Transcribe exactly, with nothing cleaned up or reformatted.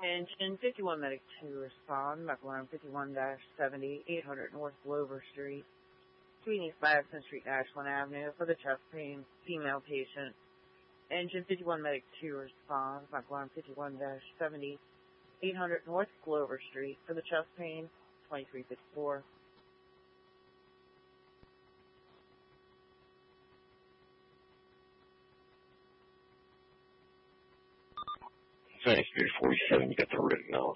Engine fifty-one Medic two respond, medical alarm fifty-one seventy, eight hundred North Glover Street, between East Madison Street and Ashland Avenue for the chest pain female patient. Engine fifty-one Medic two respond, medical alarm fifty-one seventy, eight hundred North Glover Street for the chest pain twenty-three fifty-four. Thanks, Spirit forty-seven, you got the written now.